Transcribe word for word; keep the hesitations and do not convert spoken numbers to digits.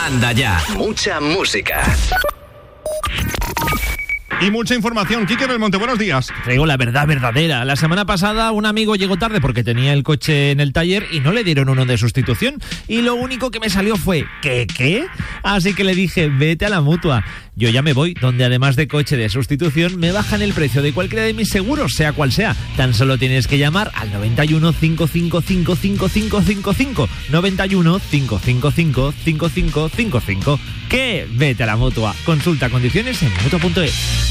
Manda Ya. Mucha música. Y mucha información. Quique Belmonte, buenos días. Traigo la verdad verdadera. La semana pasada un amigo llegó tarde porque tenía el coche en el taller y no le dieron uno de sustitución. Y lo único que me salió fue, ¿qué, qué? Así que le dije, vete a la Mutua. Yo ya me voy, donde además de coche de sustitución, me bajan el precio de cualquiera de mis seguros, sea cual sea. Tan solo tienes que llamar al noventa y uno, cinco cinco cinco, cinco cinco cinco cinco. noventa y uno, cinco cinco cinco, cinco cinco cinco cinco. ¿Qué? Vete a la Mutua. Consulta condiciones en mutua punto es.